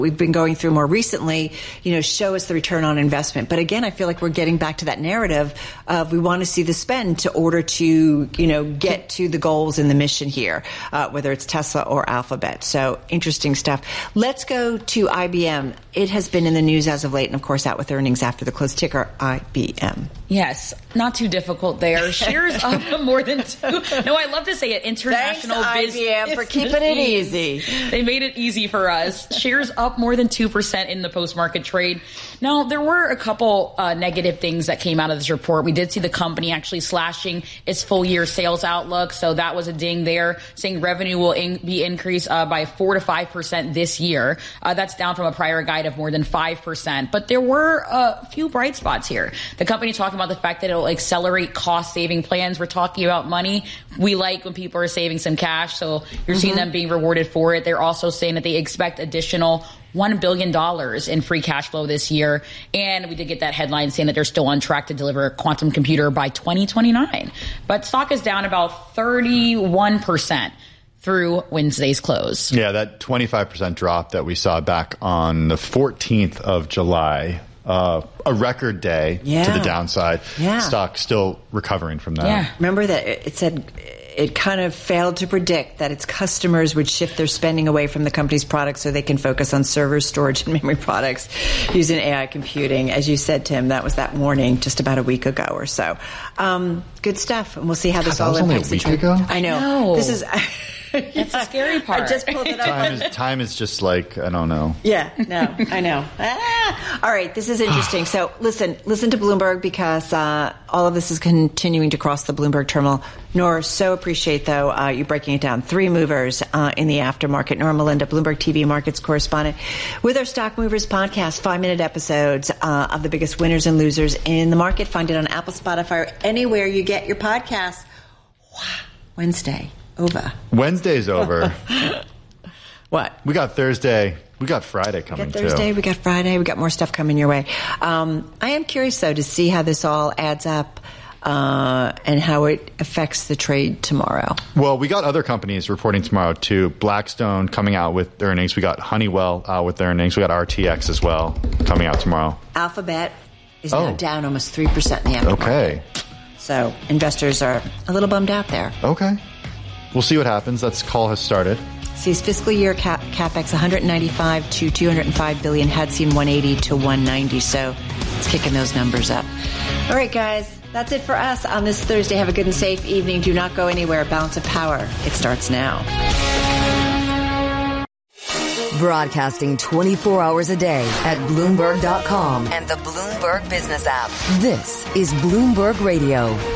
we've been going through more recently, show us the return on investment. But again, I feel like we're getting back to that narrative of we want to see the spend to order to, get to the goals and the mission here, whether it's Tesla or Alphabet. So interesting stuff. Let's go to IBM. It has been in the news as of late, and of course out with earnings after the close, ticker IBM. Yes, not too difficult there. Shares up more than 2. No, I love to say it. International Thanks, IBM, for keeping it easy. They made it easy for us. Shares up more than 2% in the post-market trade. Now, there were a couple negative things that came out of this report. We did see the company actually slashing its full-year sales outlook, so that was a ding there, saying revenue will be increased by 4 to 5% this year. That's down from a prior guide of more than 5%. But there were a few bright spots here. The company talking about the fact that it will accelerate cost-saving plans. We're talking about money. We like when people are saving some cash, so you're seeing them being rewarded for it. They're also saying that they expect additional $1 billion in free cash flow this year. And we did get that headline saying that they're still on track to deliver a quantum computer by 2029. But stock is down about 31% through Wednesday's close. Yeah, that 25% drop that we saw back on the 14th of July, a record day to the downside. Yeah. Stock still recovering from that. Yeah. Remember that it said it kind of failed to predict that its customers would shift their spending away from the company's products so they can focus on server storage and memory products using AI computing. As you said, Tim, that was that warning just about a week ago or so. Good stuff. And we'll see how this all impacts the trend. Ago? I know. This is... That's the scary part. I just pulled it up. Time is just like, I don't know. Yeah, no, I know. All right, this is interesting. So listen to Bloomberg because all of this is continuing to cross the Bloomberg terminal. Nora, so appreciate, though, you breaking it down. 3 movers in the aftermarket. Nora Melinda, Bloomberg TV Markets correspondent, with our Stock Movers podcast, 5-minute episodes of the biggest winners and losers in the market. Find it on Apple, Spotify, or anywhere you get your podcasts. Wow. Wednesday's over. What? We got Thursday. We got Friday coming, we got Friday. We got more stuff coming your way. I am curious, though, to see how this all adds up and how it affects the trade tomorrow. Well, we got other companies reporting tomorrow, too. Blackstone coming out with their earnings. We got Honeywell out with their earnings. We got RTX as well coming out tomorrow. Alphabet is now down almost 3% in the aftermarket. Okay. So investors are a little bummed out there. Okay. We'll see what happens. That call has started. Sees fiscal year capex 195 to 205 billion. Had seen 180 to 190. So it's kicking those numbers up. All right, guys. That's it for us on this Thursday. Have a good and safe evening. Do not go anywhere. Balance of Power. It starts now. Broadcasting 24 hours a day at Bloomberg.com and the Bloomberg Business app. This is Bloomberg Radio.